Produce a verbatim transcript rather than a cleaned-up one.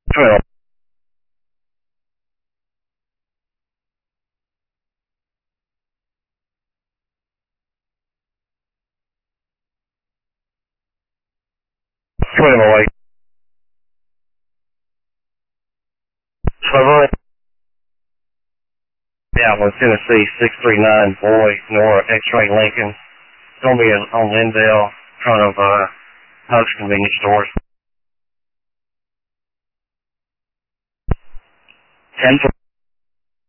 twelve. twelve oh eight. Trevor. Yeah, well, Tennessee six three nine Boy, Nora, X-Ray Lincoln. It's going to be on Lindell, in front of uh, Huck's convenience stores. ten